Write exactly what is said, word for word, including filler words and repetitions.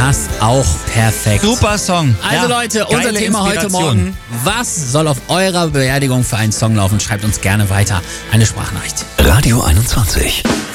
passt auch perfekt. Super Song. Also ja, Leute, unser geile Thema heute Inspiration. Morgen. Was soll auf eurer Beerdigung für einen Song laufen? Schreibt uns gerne weiter eine Sprachnachricht. Radio einundzwanzig.